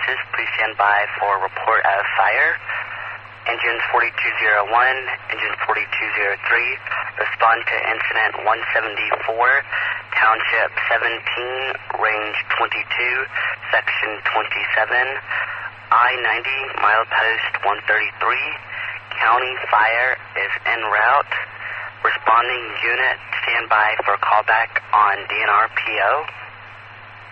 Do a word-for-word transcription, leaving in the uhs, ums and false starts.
Texas. Please stand by for report of fire. Engine forty-two oh one, engine forty-two oh three, respond to incident one seventy-four, township seventeen, range twenty-two, section twenty-seven, I ninety, milepost one thirty-three, county fire is en route. Responding unit, stand by for callback on D N R P O.